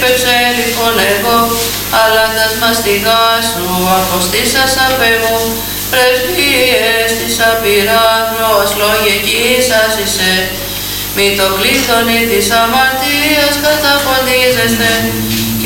επέπεψε λοιπόν εγώ, αλλάντας μαστιγά σου, αποστήσας απ' εμού, πρεσβείες της απειράκρος, λογικήσας εισαι, μη το κλείδωνη της αμαρτίας καταφωνίζεστε,